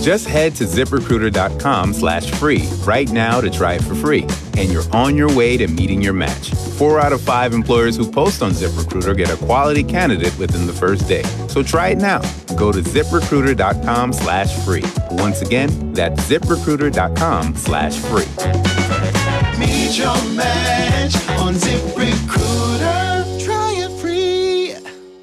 Just head to ZipRecruiter.com/free right now to try it for free. And you're on your way to meeting your match. 4 out of 5 employers who post on ZipRecruiter get a quality candidate within the first day. So try it now. Go to ZipRecruiter.com/free. Once again, that's ZipRecruiter.com/free. Meet your match on ZipRecruiter. Try it free.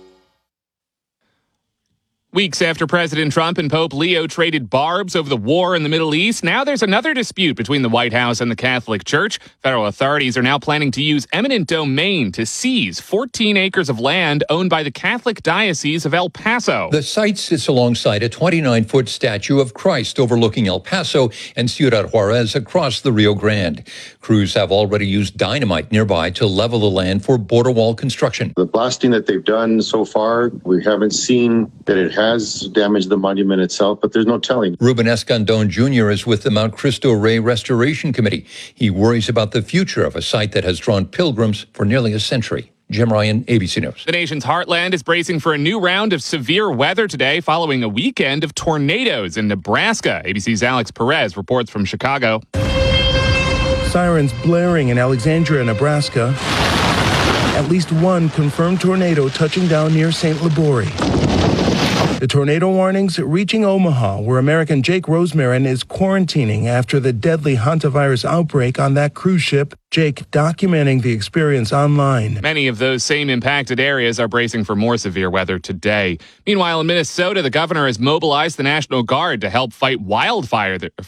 Weeks after President Trump and Pope Leo traded barbs over the war in the Middle East, now there's another dispute between the White House and the Catholic Church. Federal authorities are now planning to use eminent domain to seize 14 acres of land owned by the Catholic Diocese of El Paso. The site sits alongside a 29-foot statue of Christ overlooking El Paso and Ciudad Juarez across the Rio Grande. Crews have already used dynamite nearby to level the land for border wall construction. The blasting that they've done so far, we haven't seen that it has damaged the monument itself, but there's no telling. Ruben Escandon Jr. is with the Mount Cristo Rey Restoration Committee. He worries about the future of a site that has drawn pilgrims for nearly a century. Jim Ryan, ABC News. The nation's heartland is bracing for a new round of severe weather today following a weekend of tornadoes in Nebraska. ABC's Alex Perez reports from Chicago. Sirens blaring in Alexandria, Nebraska. At least one confirmed tornado touching down near St. Libory. The tornado warnings reaching Omaha, where American Jake Rosemarin is quarantining after the deadly hantavirus outbreak on that cruise ship. Jake documenting the experience online. Many of those same impacted areas are bracing for more severe weather today. Meanwhile, in Minnesota, the governor has mobilized the National Guard to help fight wildfires